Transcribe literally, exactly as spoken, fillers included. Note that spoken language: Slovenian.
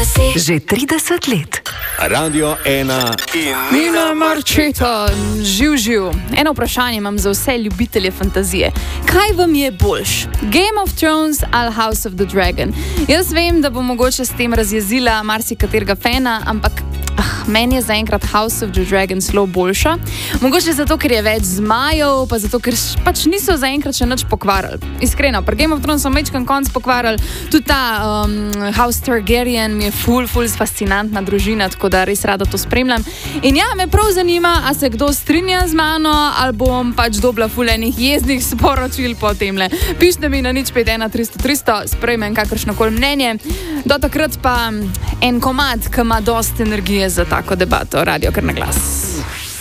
Že trideset let. Radio ena in Nina Marčeta, živ, živ. Eno vprašanje imam za vse ljubitelje fantazije. Kaj vam je boljš? Game of Thrones ali House of the Dragon? Jaz vem, da bo mogoče s tem razjezila marsikaterega fana, ampak ah, meni je zaenkrat House of the Dragon zelo boljša. Mogoče zato, ker je več zmajev, pa zato, ker pač niso zaenkrat še nič pokvarili. Iskreno, pri Game of Thrones so mečkan konc pokvarili. Tudi ta um, House Targaryen mi je ful, ful fascinantna družina, tako da res rada to spremljam. In ja, me prav zanima, a se kdo strinja z mano, ali bom pač dobila ful enih jezdnih sporočil po temle. Pišite mi na nič pet ena tristo tristo, sprejmem kakršnokoli mnenje. Do takrat pa en komad, ki ima dosti energije za tako debato. Radio Kar na glas.